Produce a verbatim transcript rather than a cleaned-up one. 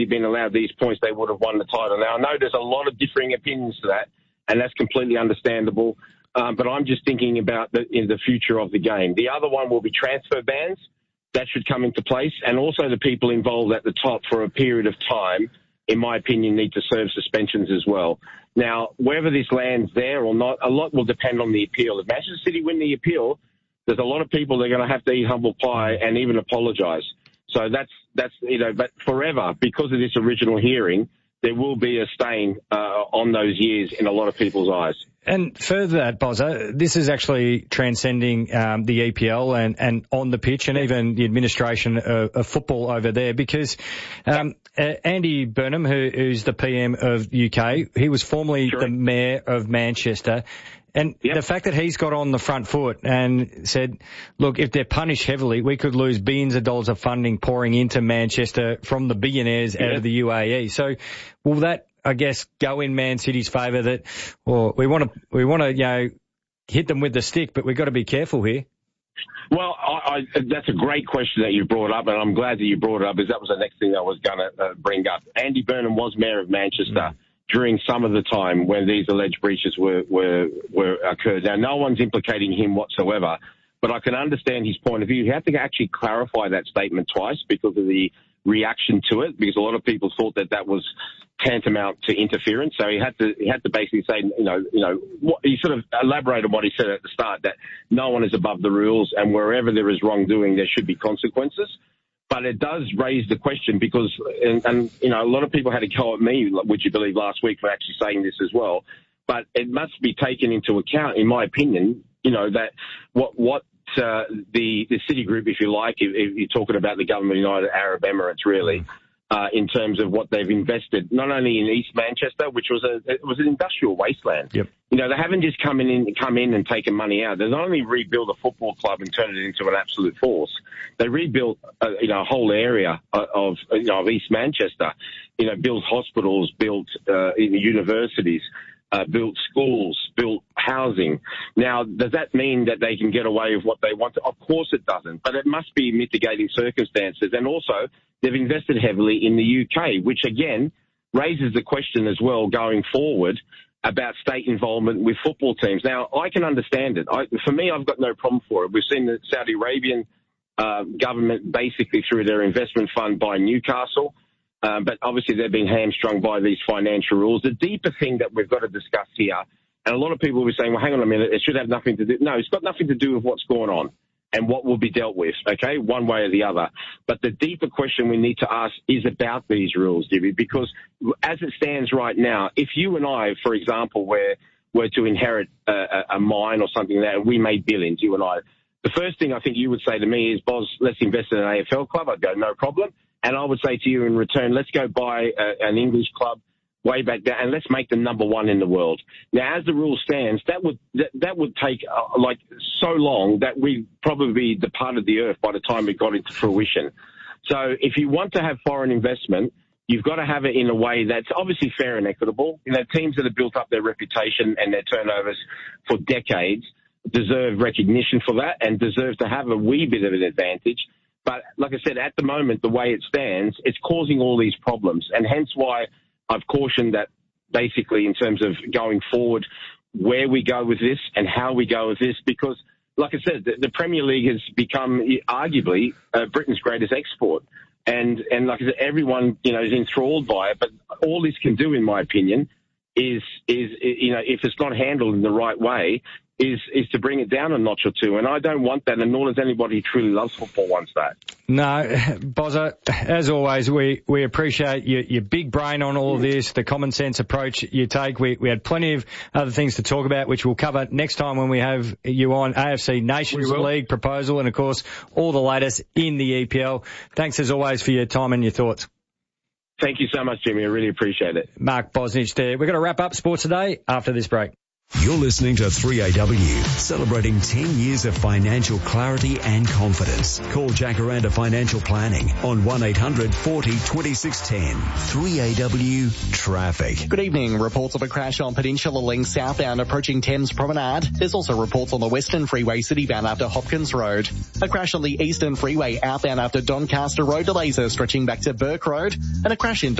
been allowed these points, they would have won the title. Now, I know there's a lot of differing opinions to that, and that's completely understandable. Um, but I'm just thinking about the, in the future of the game. The other one will be transfer bans. That should come into place. And also the people involved at the top for a period of time, in my opinion, need to serve suspensions as well. Now, whether this lands there or not, a lot will depend on the appeal. If Manchester City win the appeal, there's a lot of people that are going to have to eat humble pie and even apologise. So that's, that's you know, but forever, because of this original hearing, there will be a stain uh, on those years in a lot of people's eyes. And further that, Bozza, this is actually transcending um, the E P L and, and on the pitch and even the administration of, of football over there, because um, uh, Andy Burnham, who, who's the P M of U K, he was formerly sure. the Mayor of Manchester. And yep. the fact that he's got on the front foot and said, look, if they're punished heavily, we could lose billions of dollars of funding pouring into Manchester from the billionaires yep. out of the U A E. So will that, I guess, go in Man City's favour that, well, we want to, we want to, you know, hit them with the stick, but we've got to be careful here? Well, I, I, that's a great question that you brought up, and I'm glad that you brought it up, because that was the next thing I was going to uh, bring up. Andy Burnham was Mayor of Manchester mm. during some of the time when these alleged breaches were, were, were occurred. Now, no one's implicating him whatsoever, but I can understand his point of view. He had to actually clarify that statement twice because of the reaction to it, because a lot of people thought that that was tantamount to interference. So he had to he had to basically say, you know, you know, what, he sort of elaborated what he said at the start, that no one is above the rules, and wherever there is wrongdoing, there should be consequences. But it does raise the question because, and, and you know, a lot of people had to go at me, would you believe, last week for actually saying this as well. But it must be taken into account, in my opinion, you know, that what what uh, the the Citigroup, if you like, if, if you're talking about the government of the United Arab Emirates, really. Uh, in terms of what they've invested, not only in East Manchester, which was a it was an industrial wasteland. Yep. You know, they haven't just come in come in and taken money out. They not only rebuilt a football club and turned it into an absolute force, they rebuilt a, you know a whole area of you know of East Manchester. You know, built hospitals, built uh, universities. Uh, built schools, built housing. Now, does that mean that they can get away with what they want to? Of course it doesn't, but it must be mitigating circumstances. And also, they've invested heavily in the U K, which again raises the question as well going forward about state involvement with football teams. Now, I can understand it. I, for me, I've got no problem for it. We've seen the Saudi Arabian uh, government basically through their investment fund buy Newcastle. Um, but obviously they're being hamstrung by these financial rules. The deeper thing that we've got to discuss here, and a lot of people will be saying, well, hang on a minute, it should have nothing to do. No, it's got nothing to do with what's going on and what will be dealt with, okay, one way or the other. But the deeper question we need to ask is about these rules, Jimmy, because as it stands right now, if you and I, for example, were, were to inherit a, a mine or something like that, and we made billions, you and I, the first thing I think you would say to me is, Boz, let's invest in an A F L club. I'd go, no problem. And I would say to you in return, let's go buy a, an English club way back there and let's make them number one in the world. Now, as the rule stands, that would that, that would take uh, like so long that we'd probably departed the earth by the time it got into fruition. So if you want to have foreign investment, you've got to have it in a way that's obviously fair and equitable. You know, teams that have built up their reputation and their turnovers for decades deserve recognition for that and deserve to have a wee bit of an advantage. But like I said, at the moment, the way it stands, it's causing all these problems. And hence why I've cautioned that basically in terms of going forward, where we go with this and how we go with this, because like I said, the, the Premier League has become arguably uh, Britain's greatest export. And, and like I said, everyone, you know, is enthralled by it. But all this can do, in my opinion, is, is, you know, if it's not handled in the right way, is is to bring it down a notch or two. And I don't want that, and nor does anybody who truly loves football wants that. No, Bozza, as always, we, we appreciate your, your big brain on all of this, the common sense approach you take. We, we had plenty of other things to talk about, which we'll cover next time when we have you on. A F C Nations League proposal and, of course, all the latest in the E P L. Thanks, as always, for your time and your thoughts. Thank you so much, Jimmy. I really appreciate it. Mark Bosnich there. We're going to wrap up Sports Today after this break. You're listening to three A W, celebrating ten years of financial clarity and confidence. Call Jacaranda Financial Planning on one eight hundred forty twenty-six ten. three A W Traffic. Good evening. Reports of a crash on Peninsula Link southbound approaching Thames Promenade. There's also reports on the Western Freeway citybound after Hopkins Road. A crash on the Eastern Freeway outbound after Doncaster Road. Delays are stretching back to Burke Road. And a crash in